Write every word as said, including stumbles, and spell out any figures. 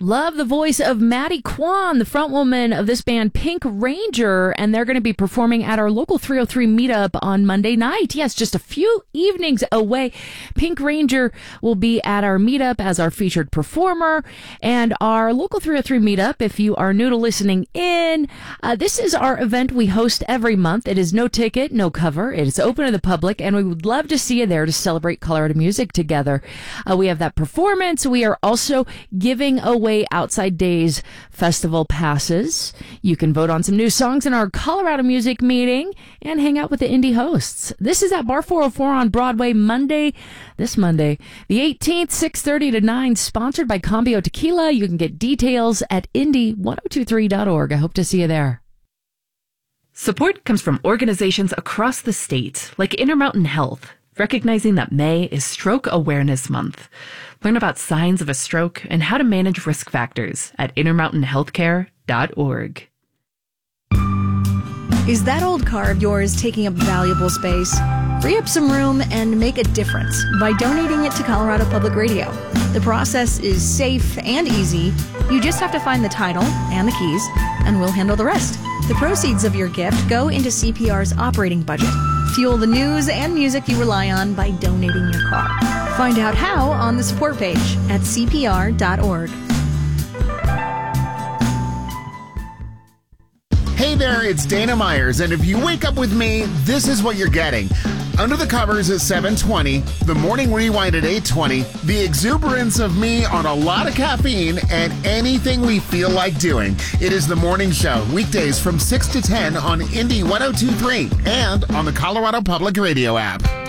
Love the voice of Maddie Kwan, the front woman of this band Pink Ranger, and they're going to be performing at our local three oh three meetup on Monday night. Yes, just a few evenings away. Pink Ranger will be at our meetup as our featured performer, and our local three oh three meetup, if you are new to listening in, uh, this is our event we host every month. It is no ticket, no cover. It is open to the public, and we would love to see you there to celebrate Colorado music together. Uh, we have that performance. We are also giving away Outside Days Festival passes. You can vote on some new songs in our Colorado music meeting and hang out with the indie hosts. This is at Bar four oh four on Broadway Monday, this Monday, the eighteenth, six thirty to nine, sponsored by Cambio Tequila. You can get details at indie ten twenty-three dot org. I hope to see you there. Support comes from organizations across the state, like Intermountain Health, recognizing that May is Stroke Awareness Month. Learn about signs of a stroke and how to manage risk factors at intermountain healthcare dot org. Is that old car of yours taking up valuable space? Free up some room and make a difference by donating it to Colorado Public Radio. The process is safe and easy. You just have to find the title and the keys, and we'll handle the rest. The proceeds of your gift go into C P R's operating budget. Fuel the news and music you rely on by donating your car. Find out how on the support page at C P R dot org. Hey there, it's Dana Myers, and if you wake up with me, this is what you're getting. Under the Covers at seven twenty, the Morning Rewind at eight twenty, the exuberance of me on a lot of caffeine, and anything we feel like doing. It is the morning show, weekdays from six to ten on Indie ten twenty-three and on the Colorado Public Radio app.